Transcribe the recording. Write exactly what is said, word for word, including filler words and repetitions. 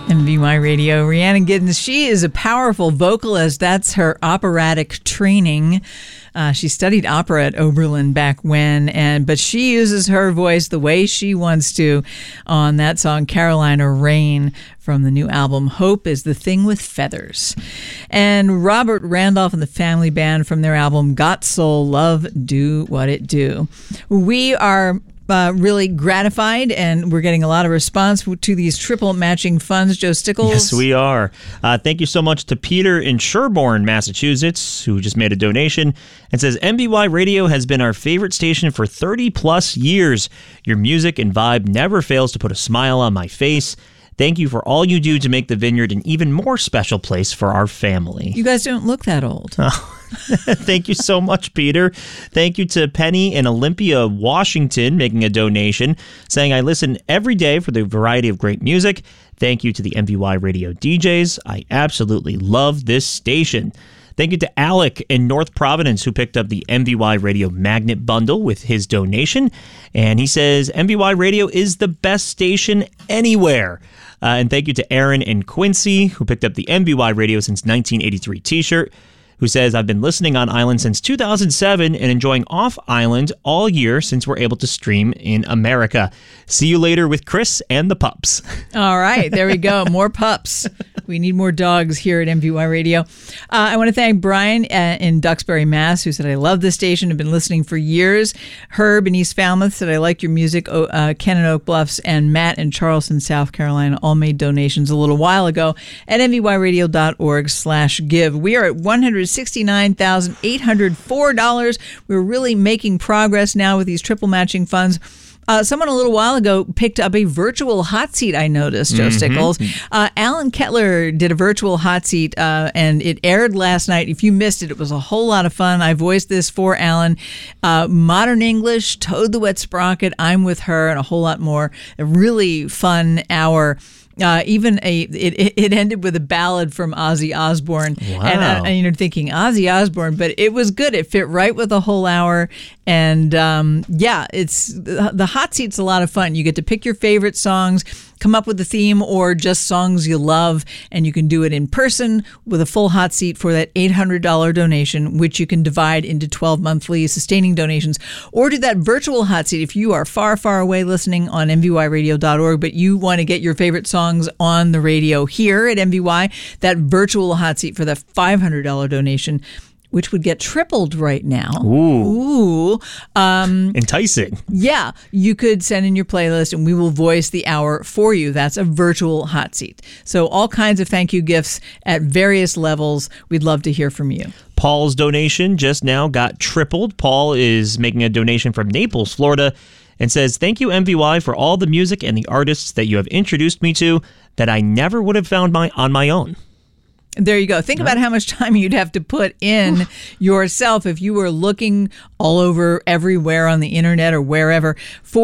M V Y Radio. Rhiannon Giddens, she is a powerful vocalist. That's her operatic training. Uh, she studied opera at Oberlin back when, and but she uses her voice the way she wants to on that song, Carolina Rain, from the new album, Hope is the Thing with Feathers. And Robert Randolph and the Family Band from their album, Got Soul, Love, Do What It Do. We are Uh, really gratified, and we're getting a lot of response to these triple matching funds. Joe Stickles? Yes, we are. Uh, thank you so much to Peter in Sherborne, Massachusetts, who just made a donation and says, M V Y Radio has been our favorite station for thirty plus years. Your music and vibe never fails to put a smile on my face. Thank you for all you do to make the Vineyard an even more special place for our family. You guys don't look that old. Oh. Thank you so much, Peter. Thank you to Penny in Olympia, Washington, making a donation, saying, I listen every day for the variety of great music. Thank you to the M V Y Radio D Js. I absolutely love this station. Thank you to Alec in North Providence, who picked up the M V Y Radio Magnet Bundle with his donation. And he says, M V Y Radio is the best station anywhere. Uh, and thank you to Aaron in Quincy, who picked up the M V Y Radio Since nineteen eighty-three t-shirt, who says, I've been listening on Island since two thousand seven and enjoying Off Island all year since we're able to stream in America. See you later with Chris and the pups. All right, there we go. More pups. We need more dogs here at M V Y Radio. Uh, I want to thank Brian uh, in Duxbury, Mass, who said, I love this station. I've been listening for years. Herb in East Falmouth said, I like your music. Oh, uh, Ken in Oak Bluffs and Matt in Charleston, South Carolina, all made donations a little while ago at M V Y radio dot org slash give. We are at one hundred sixty-nine thousand eight hundred four dollars. We're really making progress now with these triple matching funds. Uh, someone a little while ago picked up a virtual hot seat, I noticed, Joe mm-hmm. Stickles. Uh, Alan Kettler did a virtual hot seat, uh, and it aired last night. If you missed it, it was a whole lot of fun. I voiced this for Alan. Uh, Modern English, Toad the Wet Sprocket, I'm With Her, and a whole lot more. A really fun hour. Uh, even a it, it ended with a ballad from Ozzy Osbourne. Wow. And, uh, and you're thinking Ozzy Osbourne, but it was good. It fit right with the whole hour. And um, yeah, it's the hot seat's a lot of fun. You get to pick your favorite songs, come up with a theme, or just songs you love, and you can do it in person with a full hot seat for that eight hundred dollars donation, which you can divide into twelve monthly sustaining donations, or do that virtual hot seat if you are far, far away listening on M V Y radio dot org, but you want to get your favorite songs on the radio here at M V Y, that virtual hot seat for the five hundred dollars donation, which would get tripled right now. Ooh. Ooh. Um, Enticing. Yeah. You could send in your playlist and we will voice the hour for you. That's a virtual hot seat. So all kinds of thank you gifts at various levels. We'd love to hear from you. Paul's donation just now got tripled. Paul is making a donation from Naples, Florida, and says, thank you, M V Y, for all the music and the artists that you have introduced me to that I never would have found my on my own. There you go. Think about how much time you'd have to put in yourself if you were looking all over everywhere on the internet or wherever for